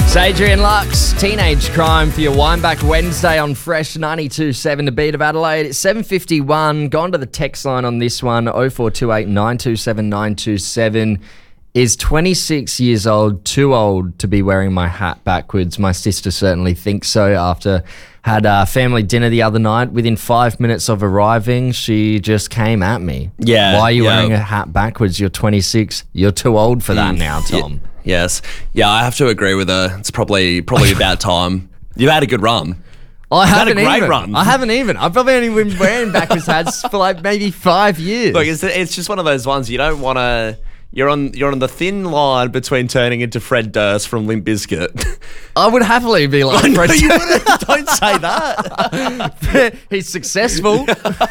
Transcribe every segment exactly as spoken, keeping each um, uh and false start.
It's Adrian Lux, Teenage Crime for your Wind Back Wednesday on Fresh ninety-two point seven The Beat of Adelaide. It's seven fifty-one. Gone to the text line on this one, oh four two eight, nine two seven, nine two seven. Is twenty-six years old too old to be wearing my hat backwards? My sister certainly thinks so. After had a family dinner the other night, within five minutes of arriving, she just came at me. Yeah. Why are you yeah. wearing a hat backwards? You're twenty-six. You're too old for that mm. now, Tom. Yeah. Yes. Yeah, I have to agree with her. It's probably probably about time. You've had a good run. I You've haven't had a great even. run. I haven't even. I've probably only been wearing backwards hats for like maybe five years. Look, it's, it's just one of those ones you don't want to. You're on you're on the thin line between turning into Fred Durst from Limp Bizkit. I would happily be like no, Fred you wouldn't. Don't say that. He's successful.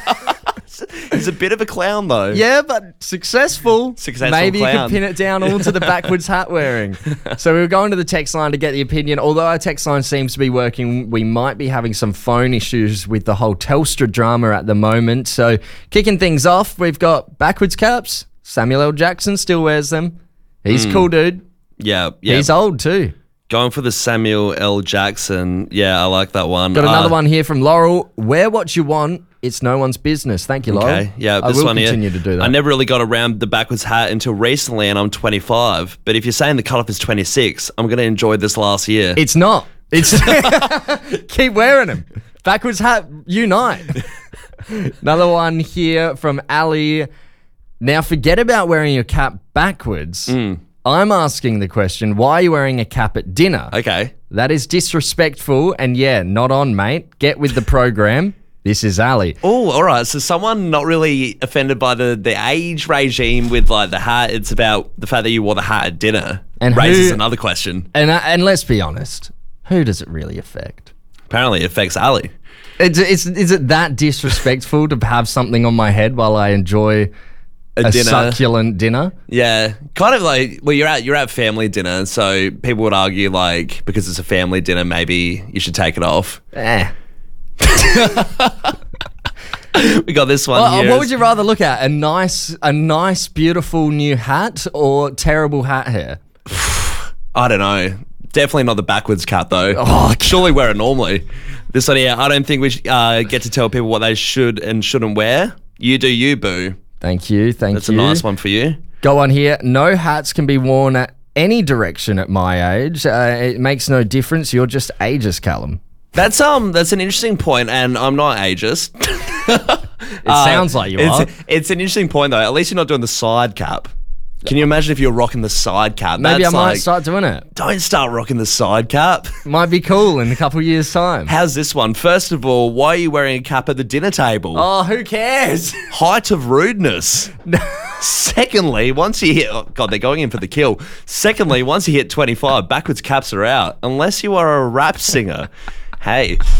He's a bit of a clown, though. Yeah, but successful. Successful Maybe clown. you could pin it down all to the backwards hat wearing. So we were going to the text line to get the opinion. Although our text line seems to be working, we might be having some phone issues with the whole Telstra drama at the moment. So kicking things off, we've got backwards caps. Samuel L. Jackson still wears them. He's Mm. cool, dude. Yeah, yeah. He's old too. Going for the Samuel L. Jackson. Yeah, I like that one. Got another uh, one here from Laurel. Wear what you want. It's no one's business. Thank you, Laurel. Okay, yeah, I this will one continue here. to do that. I never really got around the backwards hat until recently, and I'm twenty-five. But if you're saying the cutoff is twenty-six, I'm going to enjoy this last year. It's not. It's keep wearing them. Backwards hat, unite. Another one here from Ali. Now, forget about wearing your cap backwards. Mm. I'm asking the question, why are you wearing a cap at dinner? Okay. That is disrespectful, and yeah, not on, mate. Get with the program. This is Ali. Oh, all right. So someone not really offended by the, the age regime with like the hat. It's about the fact that you wore the hat at dinner. And raises who- another question. And uh, and let's be honest, who does it really affect? Apparently, it affects Ali. It's, it's, is it that disrespectful to have something on my head while I enjoy A, a dinner. succulent dinner? Yeah, kind of like well, you're at you're at family dinner, so people would argue like because it's a family dinner, maybe you should take it off. Eh. We got this one Well, here. what would you rather look at? A nice, a nice, beautiful new hat or terrible hat hair? I don't know. Definitely not the backwards cap though. Oh, surely wear it normally. This one here, I don't think we sh- uh, get to tell people what they should and shouldn't wear. You do you, boo. Thank you, thank That's you. a nice one for you. Go on here. No hats can be worn at any direction at my age. Uh, it makes no difference. You're just ageist, Callum. That's um that's an interesting point, and I'm not ageist. It sounds like you it's, are. It's an interesting point though. At least you're not doing the side cap. Can you imagine if you're rocking the side cap? Maybe That's I might like, start doing it. Don't start rocking the side cap. Might be cool in a couple of years' time. How's this one? First of all, why are you wearing a cap at the dinner table? Oh, who cares? Height of rudeness. Secondly, once you hit, oh God, they're going in for the kill. Secondly, once you hit twenty-five, backwards caps are out, unless you are a rap singer. Hey.